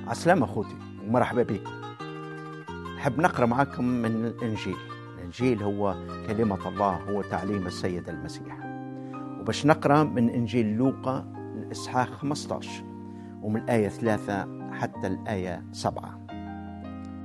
عسلامة أخوتي ومرحبا بكم. نحب نقرأ معكم من الإنجيل. الإنجيل هو كلمة الله، هو تعليم السيد المسيح. وباش نقرأ من إنجيل لوقا الإصحاح 15 ومن الآية 3 حتى الآية 7.